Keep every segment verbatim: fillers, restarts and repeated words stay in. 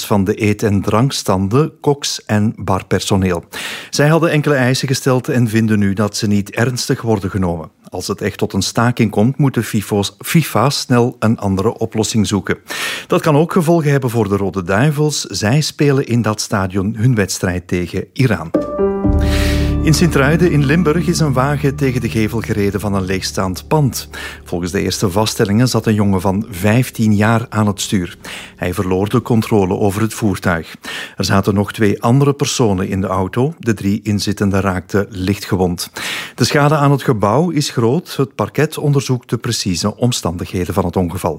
managers van de eet- en drankstanden, koks en barpersoneel. Zij hadden enkele eisen gesteld en vinden nu dat ze niet ernstig worden genomen. Als het echt tot een staking komt, moet de FIFA snel een andere oplossing zoeken. Dat kan ook gevolgen hebben voor de Rode Duivels. Zij spelen in dat stadion hun wedstrijd tegen Iran. In Sint-Truiden in Limburg is een wagen tegen de gevel gereden van een leegstaand pand. Volgens de eerste vaststellingen zat een jongen van vijftien jaar aan het stuur. Hij verloor de controle over het voertuig. Er zaten nog twee andere personen in de auto. De drie inzittenden raakten lichtgewond. De schade aan het gebouw is groot. Het parket onderzoekt de precieze omstandigheden van het ongeval.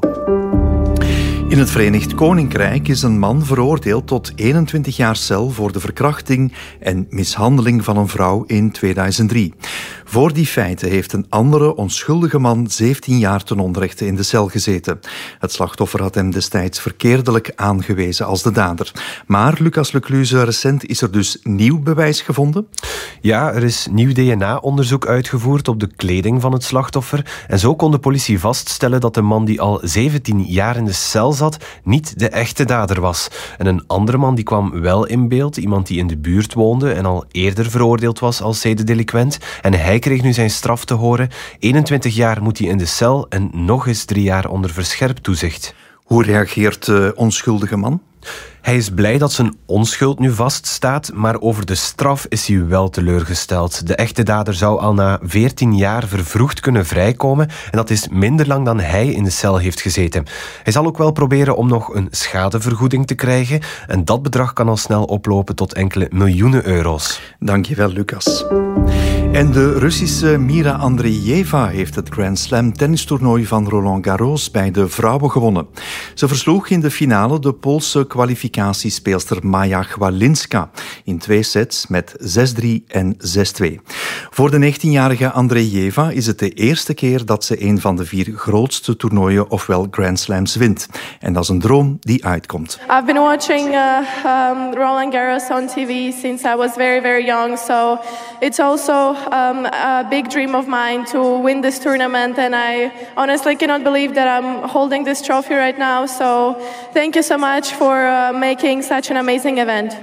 In het Verenigd Koninkrijk is een man veroordeeld tot eenentwintig jaar cel voor de verkrachting en mishandeling van een vrouw in tweeduizend drie. Voor die feiten heeft een andere onschuldige man zeventien jaar ten onrechte in de cel gezeten. Het slachtoffer had hem destijds verkeerdelijk aangewezen als de dader. Maar, Lucas Lecluze, recent is er dus nieuw bewijs gevonden? Ja, er is nieuw D N A-onderzoek uitgevoerd op de kleding van het slachtoffer. En zo kon de politie vaststellen dat de man die al zeventien jaar in de cel zat, niet de echte dader was. En een andere man die kwam wel in beeld, iemand die in de buurt woonde en al eerder veroordeeld was als zedendelinquent. En hij kreeg nu zijn straf te horen. eenentwintig jaar moet hij in de cel en nog eens drie jaar onder verscherpt toezicht. Hoe reageert de onschuldige man? Hij is blij dat zijn onschuld nu vaststaat, maar over de straf is hij wel teleurgesteld. De echte dader zou al na veertien jaar vervroegd kunnen vrijkomen en dat is minder lang dan hij in de cel heeft gezeten. Hij zal ook wel proberen om nog een schadevergoeding te krijgen en dat bedrag kan al snel oplopen tot enkele miljoenen euro's. Dankjewel, Lucas. En de Russische Mira Andreeva heeft het Grand Slam tennistoernooi van Roland Garros bij de vrouwen gewonnen. Ze versloeg in de finale de Poolse kwalificatiespeelster Maja Chwalinska in twee sets met zes drie en zes twee. Voor de negentienjarige Andreeva is het de eerste keer dat ze een van de vier grootste toernooien, ofwel Grand Slams, wint. En dat is een droom die uitkomt. I've been watching uh, um, Roland Garros on T V since I was very, very young, so it's also um, a big dream of mine to win this tournament, and I honestly cannot believe that I'm holding this trophy right now, so thank you so much for uh, making such an amazing event.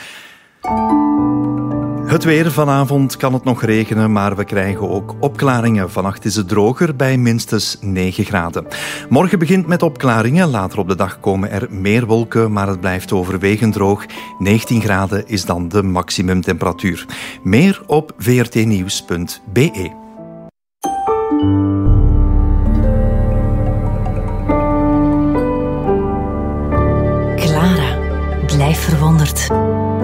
Het weer. Vanavond kan het nog regenen, maar we krijgen ook opklaringen. Vannacht is het droger bij minstens negen graden. Morgen begint met opklaringen. Later op de dag komen er meer wolken, maar het blijft overwegend droog. negentien graden is dan de maximumtemperatuur. Meer op v r t nieuws punt b e. Clara, blijf verwonderd.